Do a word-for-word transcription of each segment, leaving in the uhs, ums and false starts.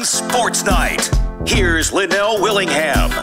Sports Night. Here's Linnell Willingham.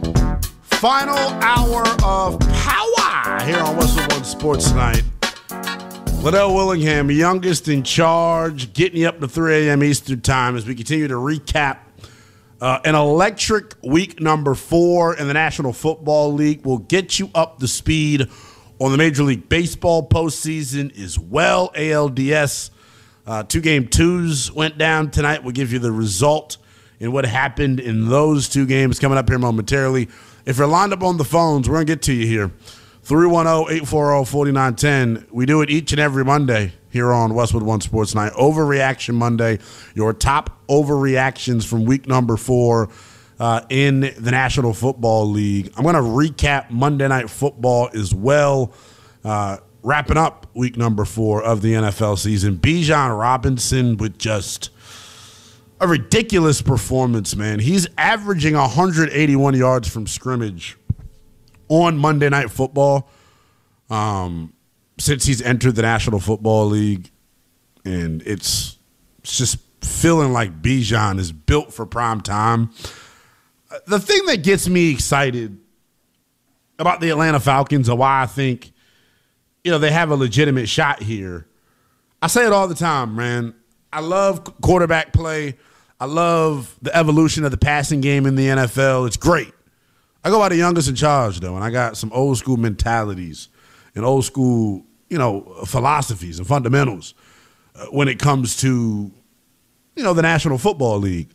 Final hour of power here on Westwood One Sports Night. Linnell Willingham, youngest in charge, getting you up to three a.m. Eastern Time as we continue to recap uh, an electric week number four in the National Football League. We'll get you up to speed on the Major League Baseball postseason as well. A L D S uh, two-game twos went down tonight. We'll give you the result and what happened in those two games coming up here momentarily. If you're lined up on the phones, we're going to get to you here. three one zero, eight four zero, four nine one zero. We do it each and every Monday here on Westwood One Sports Night. Overreaction Monday, your top overreactions from week number four uh, in the National Football League. I'm going to recap Monday Night Football as well, uh, wrapping up week number four of the N F L season. Bijan Robinson with just a ridiculous performance, man. He's averaging one hundred eighty-one yards from scrimmage on Monday Night Football um, since he's entered the National Football League. And it's, it's just feeling like Bijan is built for prime time. The thing that gets me excited about the Atlanta Falcons and why I think, you know, they have a legitimate shot here, I say it all the time, man. I love quarterback play. I love the evolution of the passing game in the N F L. It's great. I go by the youngest in charge, though, and I got some old school mentalities and old school, you know, philosophies and fundamentals uh, when it comes to, you know, the National Football League.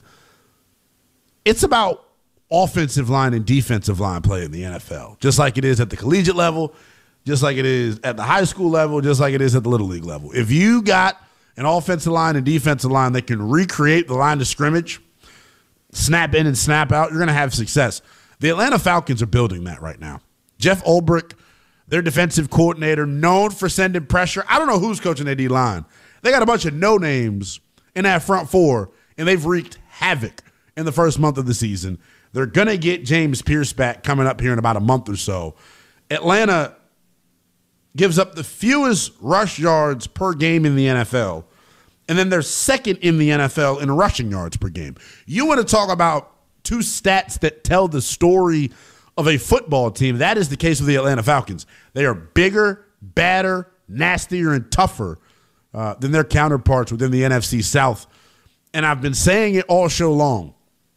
It's about offensive line and defensive line play in the N F L, just like it is at the collegiate level, just like it is at the high school level, just like it is at the Little League level. If you got an offensive line and defensive line that can recreate the line of scrimmage, snap in and snap out, you're going to have success. The Atlanta Falcons are building that right now. Jeff Ulbrich, their defensive coordinator, known for sending pressure. I don't know who's coaching their D-line. They got a bunch of no-names in that front four, and they've wreaked havoc in the first month of the season. They're going to get James Pierce back coming up here in about a month or so. Atlanta gives up the fewest rush yards per game in the N F L, and then they're second in the N F L in rushing yards per game. You want to talk about two stats that tell the story of a football team. That is the case with the Atlanta Falcons. They are bigger, badder, nastier, and tougher uh, than their counterparts within the N F C South. And I've been saying it all show long.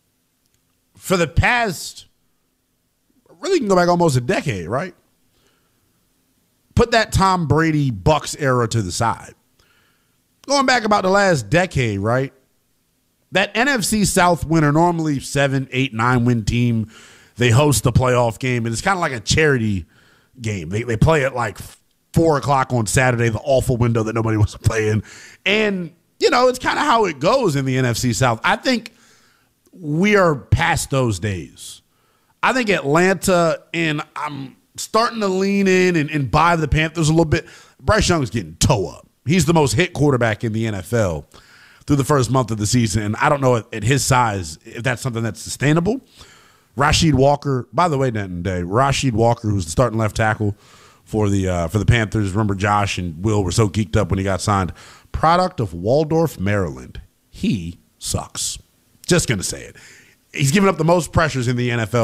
For the past, really can go back almost a decade, right? Put that Tom Brady Bucs era to the side. Going back about the last decade, right? That N F C South winner, normally seven, eight, nine win team, they host the playoff game, and it's kind of like a charity game. They they play at like four o'clock on Saturday, the awful window that nobody wants to play in. And, you know, it's kind of how it goes in the N F C South. I think we are past those days. I think Atlanta, and I'm starting to lean in and, and buy the Panthers a little bit. Bryce Young is getting toe up. He's the most hit quarterback in the N F L through the first month of the season. And I don't know at, at his size if that's something that's sustainable. Rasheed Walker, by the way, Denton Day, Rasheed Walker, who's the starting left tackle for the uh, for the Panthers. Remember, Josh and Will were so geeked up when he got signed. Product of Waldorf, Maryland. He sucks. Just going to say it. He's given up the most pressures in the N F L